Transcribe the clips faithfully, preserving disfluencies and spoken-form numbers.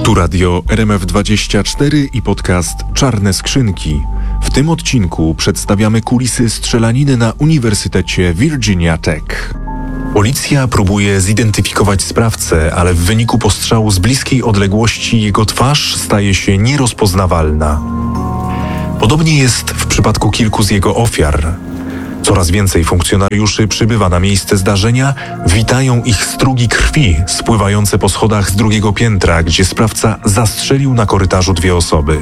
Tu radio R M F dwadzieścia cztery i podcast Czarne Skrzynki. W tym odcinku przedstawiamy kulisy strzelaniny na Uniwersytecie Virginia Tech. Policja próbuje zidentyfikować sprawcę, ale w wyniku postrzału z bliskiej odległości jego twarz staje się nierozpoznawalna. Podobnie jest w przypadku kilku z jego ofiar. Coraz więcej funkcjonariuszy przybywa na miejsce zdarzenia, witają ich strugi krwi spływające po schodach z drugiego piętra, gdzie sprawca zastrzelił na korytarzu dwie osoby.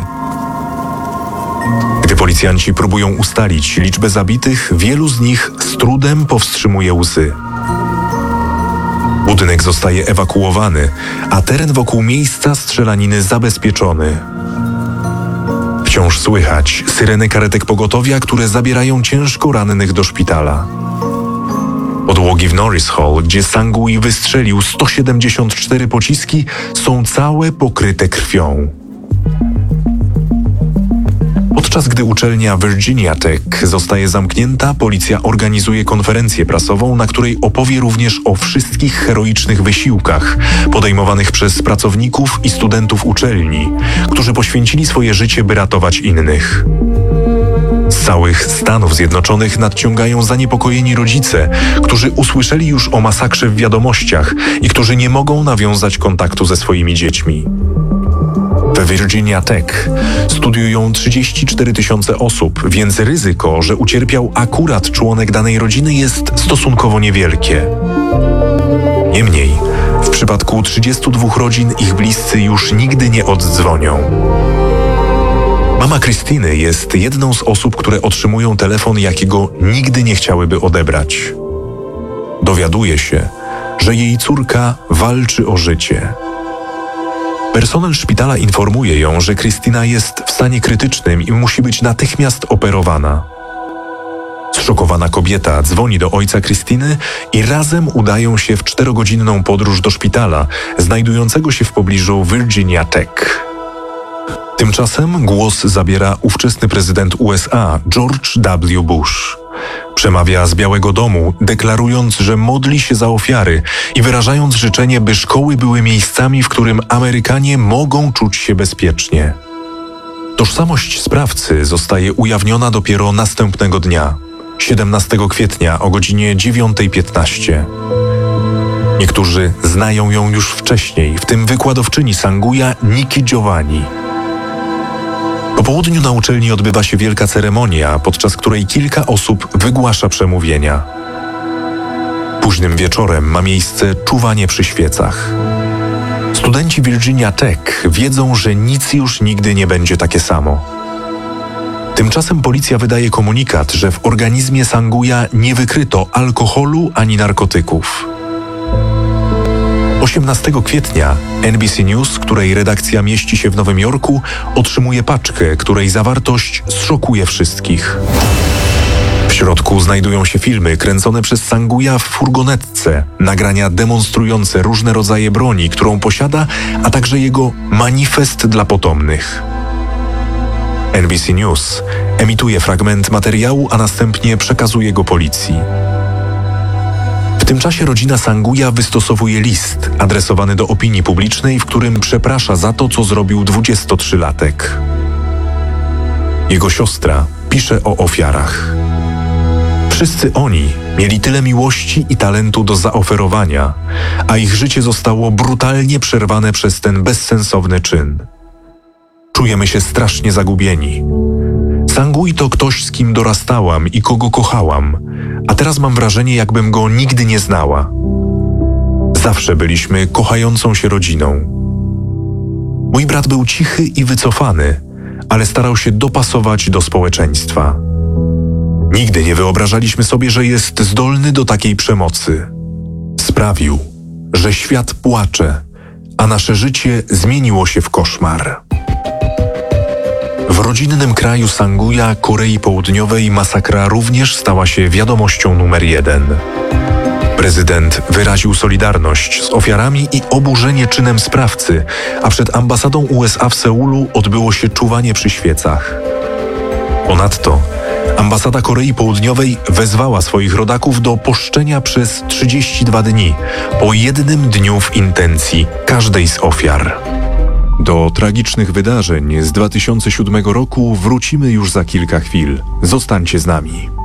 Gdy policjanci próbują ustalić liczbę zabitych, wielu z nich z trudem powstrzymuje łzy. Budynek zostaje ewakuowany, a teren wokół miejsca strzelaniny zabezpieczony. Wciąż słychać syreny karetek pogotowia, które zabierają ciężko rannych do szpitala. Podłogi w Norris Hall, gdzie Sangui wystrzelił sto siedemdziesiąt cztery pociski, są całe pokryte krwią. Podczas gdy uczelnia Virginia Tech zostaje zamknięta, policja organizuje konferencję prasową, na której opowie również o wszystkich heroicznych wysiłkach podejmowanych przez pracowników i studentów uczelni, którzy poświęcili swoje życie, by ratować innych. Z całych Stanów Zjednoczonych nadciągają zaniepokojeni rodzice, którzy usłyszeli już o masakrze w wiadomościach i którzy nie mogą nawiązać kontaktu ze swoimi dziećmi. We Virginia Tech studiują trzydzieści cztery tysiące osób, więc ryzyko, że ucierpiał akurat członek danej rodziny, jest stosunkowo niewielkie. Niemniej, w przypadku trzydziestu dwóch rodzin ich bliscy już nigdy nie oddzwonią. Mama Krystyny jest jedną z osób, które otrzymują telefon, jakiego nigdy nie chciałyby odebrać. Dowiaduje się, że jej córka walczy o życie. Personel szpitala informuje ją, że Krystyna jest w stanie krytycznym i musi być natychmiast operowana. Zszokowana kobieta dzwoni do ojca Krystyny i razem udają się w czterogodzinną podróż do szpitala, znajdującego się w pobliżu Virginia Tech. Tymczasem głos zabiera ówczesny prezydent U S A George W. Bush. Przemawia z Białego Domu, deklarując, że modli się za ofiary i wyrażając życzenie, by szkoły były miejscami, w którym Amerykanie mogą czuć się bezpiecznie. Tożsamość sprawcy zostaje ujawniona dopiero następnego dnia, siedemnastego kwietnia o godzinie dziewiąta piętnaście. Niektórzy znają ją już wcześniej, w tym wykładowczyni Sanguia Nikki Giovanni. Po południu na uczelni odbywa się wielka ceremonia, podczas której kilka osób wygłasza przemówienia. Późnym wieczorem ma miejsce czuwanie przy świecach. Studenci Virginia Tech wiedzą, że nic już nigdy nie będzie takie samo. Tymczasem policja wydaje komunikat, że w organizmie Sanguia nie wykryto alkoholu ani narkotyków. osiemnastego kwietnia N B C News, której redakcja mieści się w Nowym Jorku, otrzymuje paczkę, której zawartość zszokuje wszystkich. W środku znajdują się filmy kręcone przez Sanguia w furgonetce, nagrania demonstrujące różne rodzaje broni, którą posiada, a także jego manifest dla potomnych. N B C News emituje fragment materiału, a następnie przekazuje go policji. W tym czasie rodzina Sanguia wystosowuje list adresowany do opinii publicznej, w którym przeprasza za to, co zrobił dwudziestotrzylatek. Jego siostra pisze o ofiarach. Wszyscy oni mieli tyle miłości i talentu do zaoferowania, a ich życie zostało brutalnie przerwane przez ten bezsensowny czyn. Czujemy się strasznie zagubieni. Sangui to ktoś, z kim dorastałam i kogo kochałam, a teraz mam wrażenie, jakbym go nigdy nie znała. Zawsze byliśmy kochającą się rodziną. Mój brat był cichy i wycofany, ale starał się dopasować do społeczeństwa. Nigdy nie wyobrażaliśmy sobie, że jest zdolny do takiej przemocy. Sprawił, że świat płacze, a nasze życie zmieniło się w koszmar. W rodzinnym kraju Sanguia, Korei Południowej, masakra również stała się wiadomością numer jeden. Prezydent wyraził solidarność z ofiarami i oburzenie czynem sprawcy, a przed ambasadą U S A w Seulu odbyło się czuwanie przy świecach. Ponadto ambasada Korei Południowej wezwała swoich rodaków do poszczenia przez trzydzieści dwa dni, po jednym dniu w intencji każdej z ofiar. Do tragicznych wydarzeń z dwa tysiące siódmego roku wrócimy już za kilka chwil. Zostańcie z nami.